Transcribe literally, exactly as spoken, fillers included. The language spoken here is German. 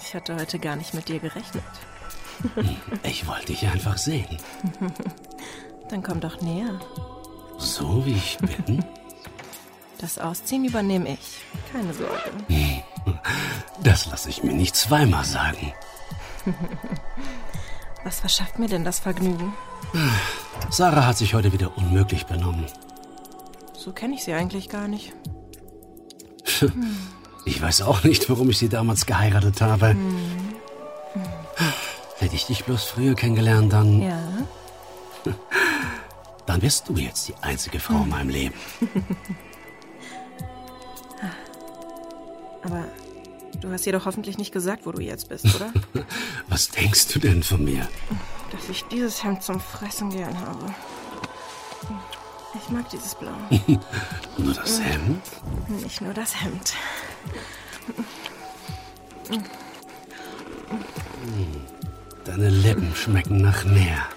Ich hatte heute gar nicht mit dir gerechnet. Ich wollte dich einfach sehen. Dann komm doch näher. So wie ich bin? Das Ausziehen übernehme ich. Keine Sorge. Das lasse ich mir nicht zweimal sagen. Was verschafft mir denn das Vergnügen? Sarah hat sich heute wieder unmöglich benommen. So kenne ich sie eigentlich gar nicht. Ich weiß auch nicht, warum ich sie damals geheiratet habe. Hm. Hätte ich dich bloß früher kennengelernt, dann... Ja? Dann wärst du jetzt die einzige Frau in meinem Leben. Aber du hast ihr doch hoffentlich nicht gesagt, wo du jetzt bist, oder? Was denkst du denn von mir? Dass ich dieses Hemd zum Fressen gern habe. Ich mag dieses Blau. Nur das Hemd? Nicht nur das Hemd. Deine Lippen schmecken nach Meer.